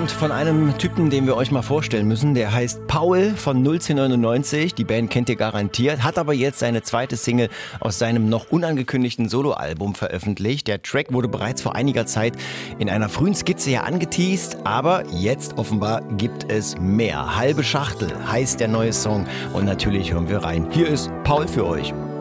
kommt von einem Typen, den wir euch mal vorstellen müssen. Der heißt Paul von 01099. Die Band kennt ihr garantiert, hat aber jetzt seine zweite Single aus seinem noch unangekündigten Soloalbum veröffentlicht. Der Track wurde bereits vor einiger Zeit in einer frühen Skizze ja angeteast, aber jetzt offenbar gibt es mehr. Halbe Schachtel heißt der neue Song und natürlich hören wir rein. Hier ist Paul für euch.